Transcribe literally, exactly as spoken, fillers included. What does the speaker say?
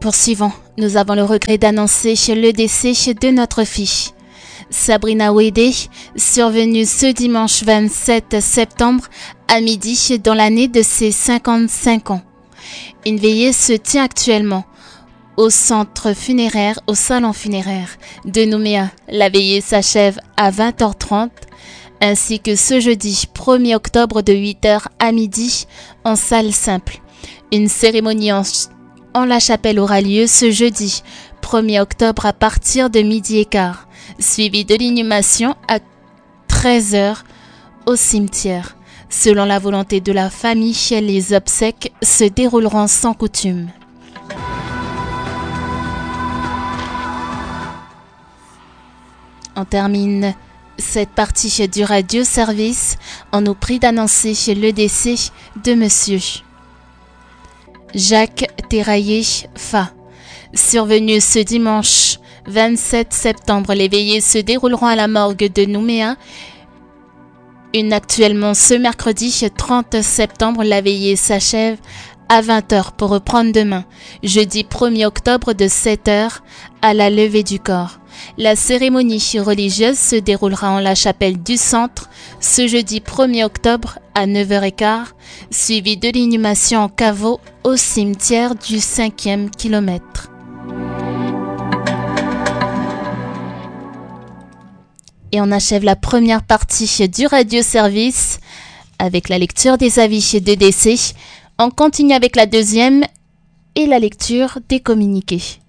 Poursuivons. Nous avons le regret d'annoncer le décès de notre fille, Sabrina Ouédé, survenue ce dimanche vingt-sept septembre à midi dans l'année de ses cinquante-cinq ans. Une veillée se tient actuellement au centre funéraire, au salon funéraire de Nouméa. La veillée s'achève à vingt heures trente, ainsi que ce jeudi premier octobre de huit heures à midi en salle simple. Une cérémonie en, en la chapelle aura lieu ce jeudi premier octobre à partir de midi et quart, suivi de l'inhumation à treize heures au cimetière. Selon la volonté de la famille, les obsèques se dérouleront sans coutume. On termine cette partie du radio-service. On nous prie d'annoncer le décès de monsieur Jacques Terraillé Fa. Survenu ce dimanche vingt-sept septembre, les veillées se dérouleront à la morgue de Nouméa. Une actuellement ce mercredi trente septembre, la veillée s'achève à vingt heures pour reprendre demain, jeudi premier octobre de sept heures à la levée du corps. La cérémonie religieuse se déroulera en la chapelle du centre ce jeudi premier octobre à neuf heures quinze, suivi de l'inhumation en caveau au cimetière du cinquième kilomètre. Et on achève la première partie du radio-service avec la lecture des avis de décès. On continue avec la deuxième et la lecture des communiqués.